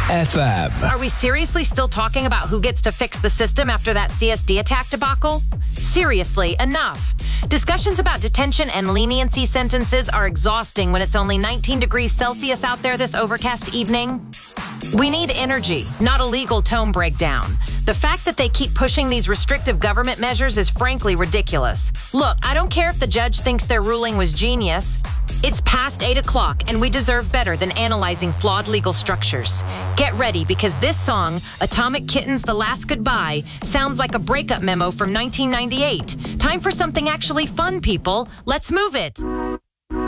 FM. Are we seriously still talking about who gets to fix the system after that CSD attack debacle? Seriously, enough. Discussions about detention and leniency sentences are exhausting when it's only 19 degrees Celsius out there this overcast evening. We need energy, not a legal tone breakdown. The fact that they keep pushing these restrictive government measures is frankly ridiculous. Look, I don't care if the judge thinks their ruling was genius. It's past 8 o'clock, and we deserve better than analyzing flawed legal structures. Get ready, because this song, Atomic Kitten's The Last Goodbye, sounds like a breakup memo from 1998. Time for something actually fun, people. Let's move it.